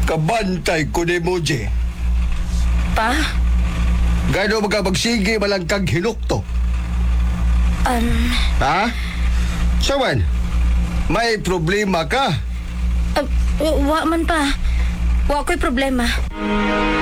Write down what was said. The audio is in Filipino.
Kabantay ko ni Moji. Pa? Gano magkabagsige malangkag hinukto? Ha? Sawan? May problema ka? Wa man pa. Wa ko'y problema.